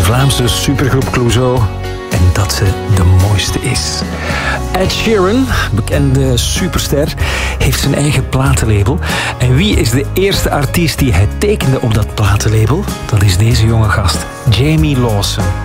de Vlaamse supergroep Clouseau. En dat ze de mooiste is. Ed Sheeran, bekende superster, heeft zijn eigen platenlabel. En wie is de eerste artiest die hij tekende op dat platenlabel? Dat is deze jonge gast, Jamie Lawson.